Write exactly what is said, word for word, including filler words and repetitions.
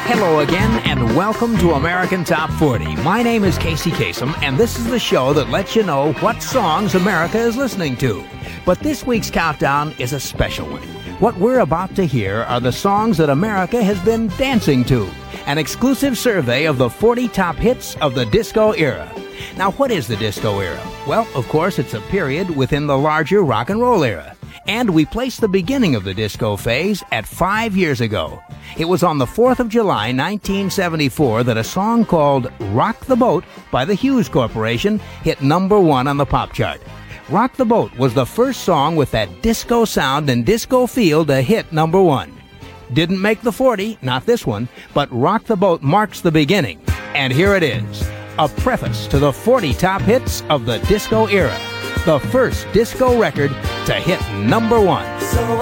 Hello again, and welcome to American Top forty. My name is Casey Kasem, and this is the show that lets you know what songs America is listening to. But this week's countdown is a special one. What we're about to hear are the songs that America has been dancing to. An exclusive survey of the forty top hits of the disco era. Now, what is the disco era? Well, of course, it's a period within the larger rock and roll era. And we place the beginning of the disco phase at five years ago. It was on the fourth of July, nineteen seventy-four, that a song called Rock the Boat by the Hughes Corporation hit number one on the pop chart. Rock the Boat was the first song with that disco sound and disco feel to hit number one. Didn't make the forty, not this one, but Rock the Boat marks the beginning. And here it is, a preface to the forty top hits of the disco era. The first disco record to hit number one. So